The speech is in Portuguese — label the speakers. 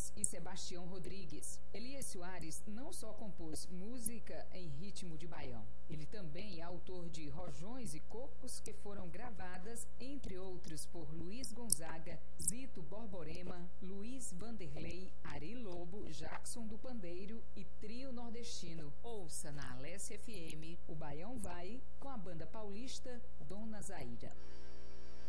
Speaker 1: Soares e Sebastião Rodrigues. Elias Soares não só compôs música em ritmo de baião, ele também é autor de Rojões e Cocos, que foram gravadas, entre outros, por Luiz Gonzaga, Zito Borborema, Luiz Vanderlei, Ari Lobo, Jackson do Pandeiro e Trio Nordestino. Ouça na Alessia FM, o Baião Vai, com a banda paulista Dona Zaira.